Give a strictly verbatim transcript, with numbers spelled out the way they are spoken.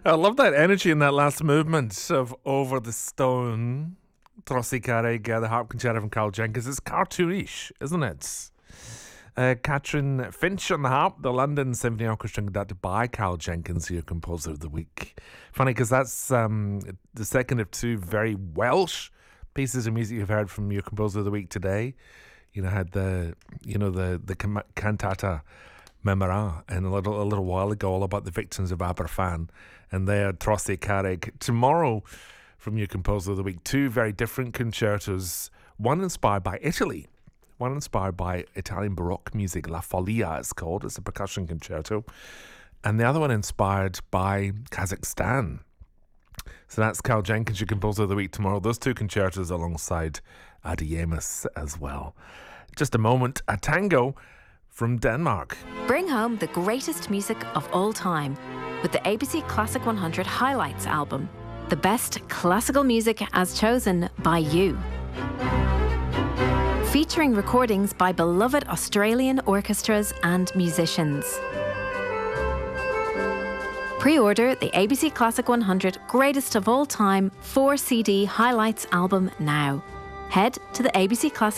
I love that energy in that last movement of Over the Stone. Trossi Carreg, uh, the harp concerto from Carl Jenkins. It's cartoonish, isn't it? Uh, Katrin Finch on the harp, the London Symphony Orchestra conducted by Carl Jenkins, your composer of the week. Funny because that's um, the second of two very Welsh pieces of music you've heard from your composer of the week today. You know, had the you know the the cantata Memora, and a little a little while ago all about the victims of Aberfan, and there Trossi Carreg. Tomorrow, from your composer of the week, two very different concertos. One inspired by Italy. One inspired by Italian Baroque music, La Follia it's called. It's a percussion concerto. And the other one inspired by Kazakhstan. So that's Carl Jenkins, your composer of the week tomorrow. Those two concertos alongside Adiemus as well. Just a moment, a tango from Denmark. Bring home the greatest music of all time with the A B C Classic one hundred Highlights album. The best classical music as chosen by you. Featuring recordings by beloved Australian orchestras and musicians. Pre-order the A B C Classic one hundred Greatest of All Time four C D Highlights album now. Head to the A B C Classic